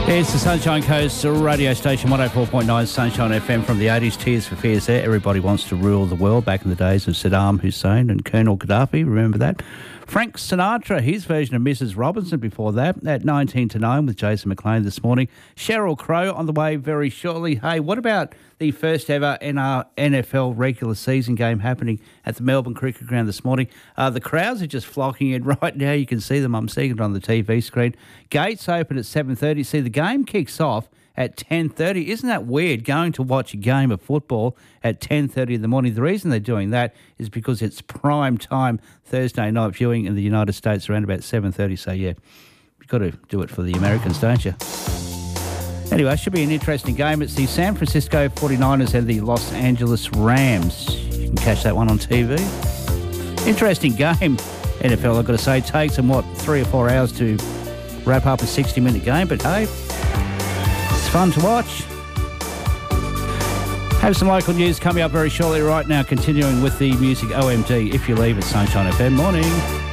It's the Sunshine Coast radio station, 104.9 Sunshine FM from the 80s. Tears for Fears there. Everybody wants to rule the world back in the days of Saddam Hussein and Colonel Gaddafi. Remember that? Frank Sinatra, his version of Mrs. Robinson before that, at 19 to 9 with Jason McLean this morning. Sheryl Crow on the way very shortly. Hey, what about the first ever NFL regular season game happening at the Melbourne Cricket Ground this morning? The crowds are just flocking in right now. You can see them. I'm seeing it on the TV screen. Gates open at 7:30. See, the game kicks off at 10:30. Isn't that weird, going to watch a game of football at 10:30 in the morning? The reason they're doing that is because it's prime time Thursday night viewing in the United States around about 7:30. So, yeah, you've got to do it for the Americans, don't you? Anyway, it should be an interesting game. It's the San Francisco 49ers and the Los Angeles Rams. You can catch that one on TV. Interesting game, NFL, I've got to say. It takes them, 3 or 4 hours to wrap up a 60-minute game, but hey, it's fun to watch. Have some local news coming up very shortly right now, continuing with the music OMD, If You Leave at Sunshine FM. Morning.